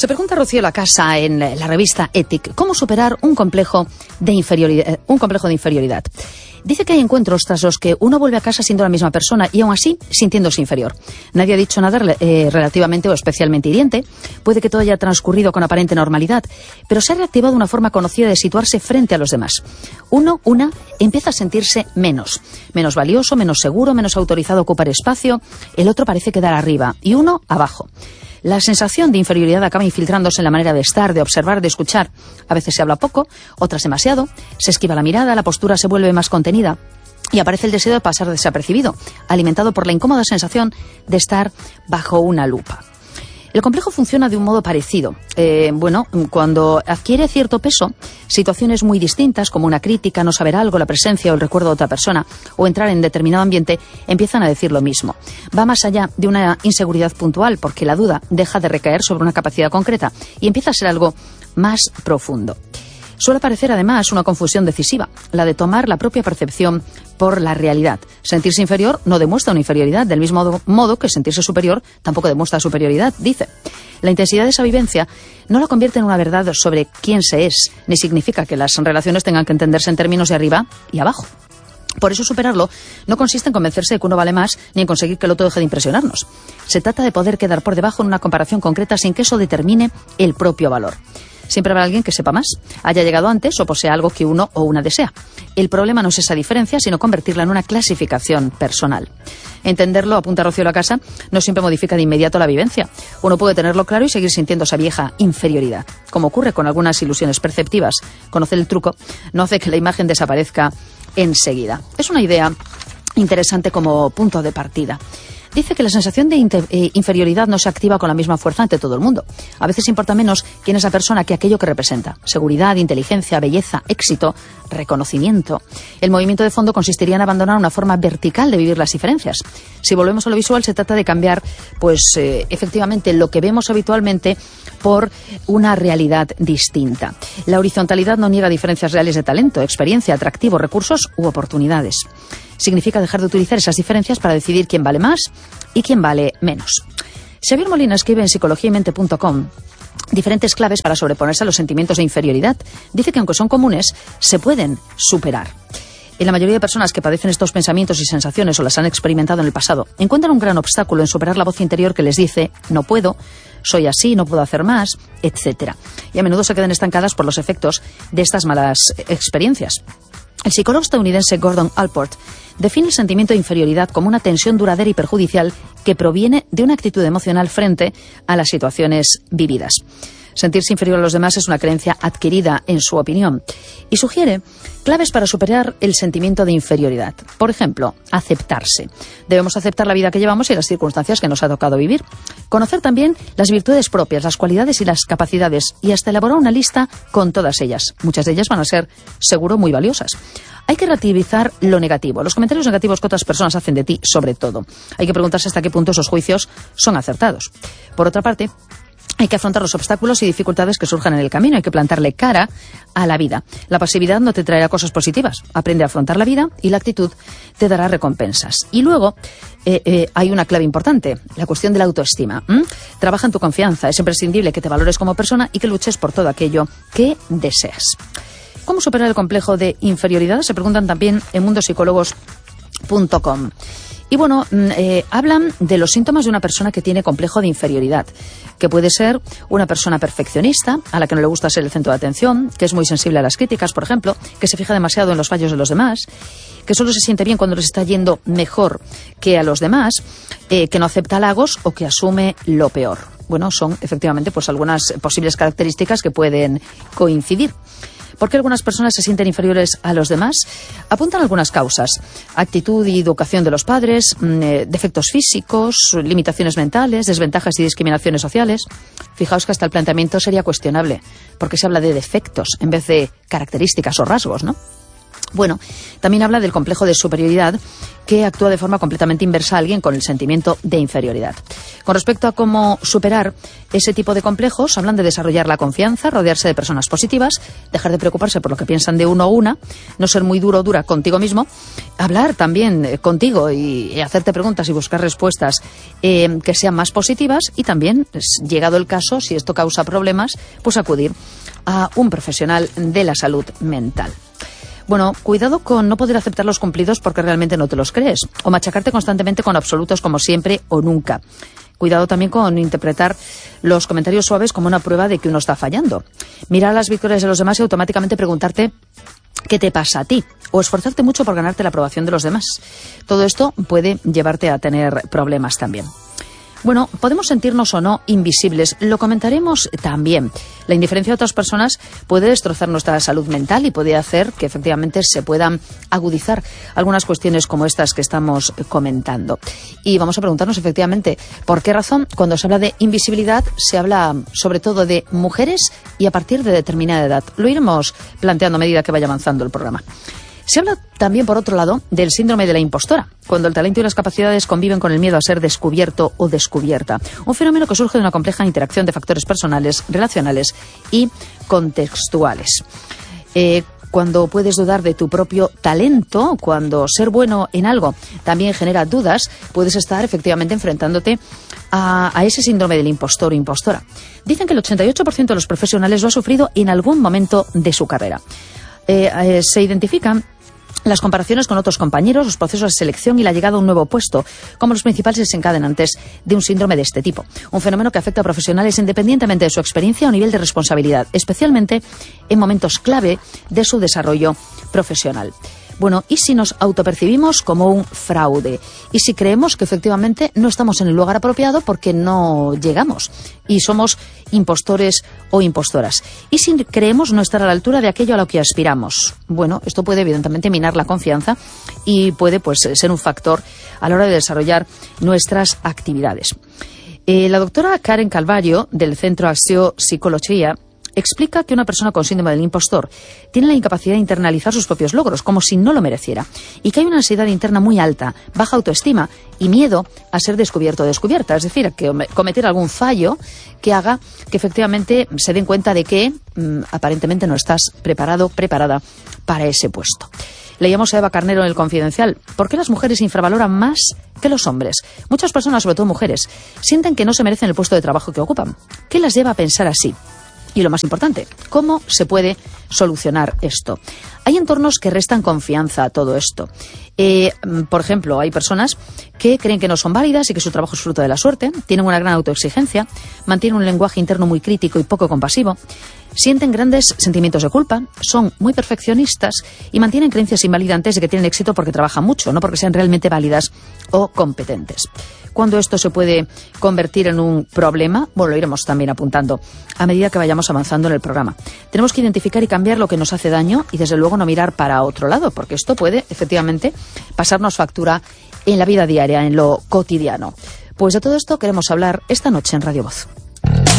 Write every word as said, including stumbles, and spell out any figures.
Se pregunta Rocío Lacasa en la revista Ethic cómo superar un complejo de inferioridad. Un complejo de inferioridad. Dice que hay encuentros tras los que uno vuelve a casa siendo la misma persona y aún así sintiéndose inferior. Nadie ha dicho nada eh, relativamente o especialmente hiriente. Puede que todo haya transcurrido con aparente normalidad, pero se ha reactivado una forma conocida de situarse frente a los demás. Uno, una, empieza a sentirse menos. Menos valioso, menos seguro, menos autorizado a ocupar espacio. El otro parece quedar arriba y uno abajo. La sensación de inferioridad acaba infiltrándose en la manera de estar, de observar, de escuchar. A veces se habla poco, otras demasiado, se esquiva la mirada, la postura se vuelve más contenida y aparece el deseo de pasar desapercibido, alimentado por la incómoda sensación de estar bajo una lupa. El complejo funciona de un modo parecido. Eh, bueno, cuando adquiere cierto peso, situaciones muy distintas, como una crítica, no saber algo, la presencia o el recuerdo de otra persona, o entrar en determinado ambiente, empiezan a decir lo mismo. Va más allá de una inseguridad puntual, porque la duda deja de recaer sobre una capacidad concreta y empieza a ser algo más profundo. Suele aparecer además una confusión decisiva, la de tomar la propia percepción por la realidad. Sentirse inferior no demuestra una inferioridad, del mismo modo, modo que sentirse superior tampoco demuestra superioridad, dice. La intensidad de esa vivencia no la convierte en una verdad sobre quién se es, ni significa que las relaciones tengan que entenderse en términos de arriba y abajo. Por eso superarlo no consiste en convencerse de que uno vale más ni en conseguir que el otro deje de impresionarnos. Se trata de poder quedar por debajo en una comparación concreta sin que eso determine el propio valor. Siempre habrá alguien que sepa más, haya llegado antes o posea algo que uno o una desea. El problema no es esa diferencia, sino convertirla en una clasificación personal. Entenderlo, apunta Rocío Lacasa, no siempre modifica de inmediato la vivencia. Uno puede tenerlo claro y seguir sintiendo esa vieja inferioridad. Como ocurre con algunas ilusiones perceptivas, conocer el truco no hace que la imagen desaparezca enseguida. Es una idea interesante como punto de partida. Dice que la sensación de inter, eh, inferioridad no se activa con la misma fuerza ante todo el mundo. A veces importa menos quién es la persona que aquello que representa. Seguridad, inteligencia, belleza, éxito, reconocimiento. El movimiento de fondo consistiría en abandonar una forma vertical de vivir las diferencias. Si volvemos a lo visual, se trata de cambiar, pues, eh, efectivamente, lo que vemos habitualmente por una realidad distinta. La horizontalidad no niega diferencias reales de talento, experiencia, atractivo, recursos u oportunidades. Significa dejar de utilizar esas diferencias para decidir quién vale más y quién vale menos. Xavier Molina escribe en psicología y mente punto com diferentes claves para sobreponerse a los sentimientos de inferioridad. Dice que aunque son comunes, se pueden superar. En la mayoría de personas que padecen estos pensamientos y sensaciones o las han experimentado en el pasado, encuentran un gran obstáculo en superar la voz interior que les dice no puedo, soy así, no puedo hacer más, etcétera. Y a menudo se quedan estancadas por los efectos de estas malas experiencias. El psicólogo estadounidense Gordon Allport define el sentimiento de inferioridad como una tensión duradera y perjudicial que proviene de una actitud emocional frente a las situaciones vividas. Sentirse inferior a los demás es una creencia adquirida, en su opinión, y sugiere claves para superar el sentimiento de inferioridad. Por ejemplo, aceptarse. Debemos aceptar la vida que llevamos y las circunstancias que nos ha tocado vivir. Conocer también las virtudes propias, las cualidades y las capacidades, y hasta elaborar una lista con todas ellas. Muchas de ellas van a ser, seguro, muy valiosas. Hay que relativizar lo negativo, los comentarios negativos que otras personas hacen de ti, sobre todo. Hay que preguntarse hasta qué punto esos juicios son acertados. Por otra parte, hay que afrontar los obstáculos y dificultades que surjan en el camino. Hay que plantarle cara a la vida. La pasividad no te traerá cosas positivas. Aprende a afrontar la vida y la actitud te dará recompensas. Y luego eh, eh, hay una clave importante, la cuestión de la autoestima. ¿Mm? Trabaja en tu confianza. Es imprescindible que te valores como persona y que luches por todo aquello que deseas. ¿Cómo superar el complejo de inferioridad? Se preguntan también en mundo psicólogos punto com. Y bueno, eh, hablan de los síntomas de una persona que tiene complejo de inferioridad, que puede ser una persona perfeccionista, a la que no le gusta ser el centro de atención, que es muy sensible a las críticas, por ejemplo, que se fija demasiado en los fallos de los demás, que solo se siente bien cuando les está yendo mejor que a los demás, eh, que no acepta halagos o que asume lo peor. Bueno, son efectivamente pues algunas posibles características que pueden coincidir. ¿Por qué algunas personas se sienten inferiores a los demás? Apuntan algunas causas: actitud y educación de los padres, eh, defectos físicos, limitaciones mentales, desventajas y discriminaciones sociales. Fijaos que hasta el planteamiento sería cuestionable, porque se habla de defectos en vez de características o rasgos, ¿no? Bueno, también habla del complejo de superioridad, que actúa de forma completamente inversa a alguien con el sentimiento de inferioridad. Con respecto a cómo superar ese tipo de complejos, hablan de desarrollar la confianza, rodearse de personas positivas, dejar de preocuparse por lo que piensan de uno o una, no ser muy duro o dura contigo mismo, hablar también contigo y, y hacerte preguntas y buscar respuestas eh, que sean más positivas, y también, pues, llegado el caso, si esto causa problemas, pues acudir a un profesional de la salud mental. Bueno, cuidado con no poder aceptar los cumplidos porque realmente no te los crees, o machacarte constantemente con absolutos como siempre o nunca. Cuidado también con interpretar los comentarios suaves como una prueba de que uno está fallando. Mirar las victorias de los demás y automáticamente preguntarte qué te pasa a ti, o esforzarte mucho por ganarte la aprobación de los demás. Todo esto puede llevarte a tener problemas también. Bueno, podemos sentirnos o no invisibles, lo comentaremos también. La indiferencia de otras personas puede destrozar nuestra salud mental y puede hacer que efectivamente se puedan agudizar algunas cuestiones como estas que estamos comentando. Y vamos a preguntarnos efectivamente por qué razón, cuando se habla de invisibilidad, se habla sobre todo de mujeres y a partir de determinada edad. Lo iremos planteando a medida que vaya avanzando el programa. Se habla también, por otro lado, del síndrome de la impostora, cuando el talento y las capacidades conviven con el miedo a ser descubierto o descubierta. Un fenómeno que surge de una compleja interacción de factores personales, relacionales y contextuales. Eh, cuando puedes dudar de tu propio talento, cuando ser bueno en algo también genera dudas, puedes estar efectivamente enfrentándote a, a ese síndrome del impostor o impostora. Dicen que el ochenta y ocho por ciento de los profesionales lo ha sufrido en algún momento de su carrera. Eh, eh, se identifican las comparaciones con otros compañeros, los procesos de selección y la llegada a un nuevo puesto como los principales desencadenantes de un síndrome de este tipo. Un fenómeno que afecta a profesionales independientemente de su experiencia o nivel de responsabilidad, especialmente en momentos clave de su desarrollo profesional. Bueno, ¿y si nos autopercibimos como un fraude? ¿Y si creemos que efectivamente no estamos en el lugar apropiado porque no llegamos y somos impostores o impostoras? ¿Y si creemos no estar a la altura de aquello a lo que aspiramos? Bueno, esto puede evidentemente minar la confianza y puede, pues, ser un factor a la hora de desarrollar nuestras actividades. Eh, la doctora Karen Calvario, del Centro Axio Psicología, explica que una persona con síndrome del impostor tiene la incapacidad de internalizar sus propios logros, como si no lo mereciera, y que hay una ansiedad interna muy alta, baja autoestima y miedo a ser descubierto o descubierta, es decir, a que cometer algún fallo que haga que efectivamente se den cuenta de que mmm, aparentemente no estás preparado, preparada para ese puesto. Leíamos a Eva Carnero en El Confidencial. ¿Por qué las mujeres infravaloran más que los hombres? Muchas personas, sobre todo mujeres, sienten que no se merecen el puesto de trabajo que ocupan. ¿Qué las lleva a pensar así? Y lo más importante, ¿cómo se puede solucionar esto? Hay entornos que restan confianza a todo esto. Eh, por ejemplo, hay personas que creen que no son válidas y que su trabajo es fruto de la suerte, tienen una gran autoexigencia, mantienen un lenguaje interno muy crítico y poco compasivo, sienten grandes sentimientos de culpa, son muy perfeccionistas y mantienen creencias invalidantes de que tienen éxito porque trabajan mucho, no porque sean realmente válidas o competentes. ¿Cuándo esto se puede convertir en un problema? Bueno, lo iremos también apuntando a medida que vayamos avanzando en el programa. Tenemos que identificar y cambiar lo que nos hace daño y, desde luego, no mirar para otro lado, porque esto puede, efectivamente, pasarnos factura en la vida diaria, en lo cotidiano. Pues de todo esto queremos hablar esta noche en Radio Voz.